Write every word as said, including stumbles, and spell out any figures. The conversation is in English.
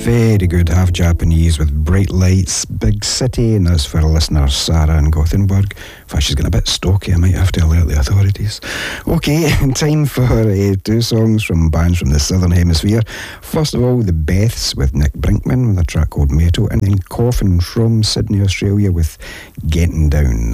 Very good, half Japanese with Bright Lights, Big City, and that's for a listener, Sarah in Gothenburg. In fact, she's getting a bit stoky, I might have to alert the authorities. Okay, time for uh, two songs from bands from the Southern Hemisphere. First of all, The Beths with Nick Brinkman with a track called Metal, and then Coffin from Sydney, Australia with Getting Down.